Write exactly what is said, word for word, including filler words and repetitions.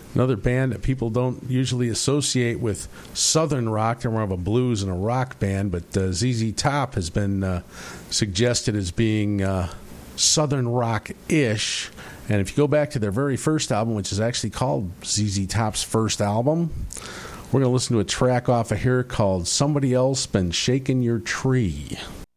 Another band that people don't usually associate with Southern rock. They're more of a blues and a rock band, but uh, Z Z Top has been uh, suggested as being uh, Southern rock-ish. And if you go back to their very first album, which is actually called Z Z Top's first album, we're going to listen to a track off of here called Somebody Else Been Shaking Your Tree.